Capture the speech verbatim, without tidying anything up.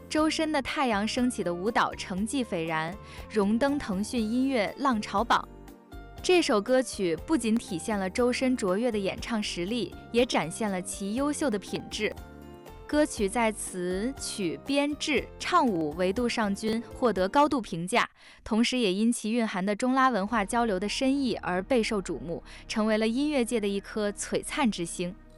周深的《太阳升起》的舞蹈成绩斐然，荣登腾讯音乐浪潮榜。这首歌曲不仅体现了周深卓越的演唱实力，也展现了其优秀的品质。歌曲在词曲编制唱舞维度上均获得高度评价，同时也因其蕴含的中拉文化交流的深意而备受瞩目，成为了音乐界的一颗璀璨之星。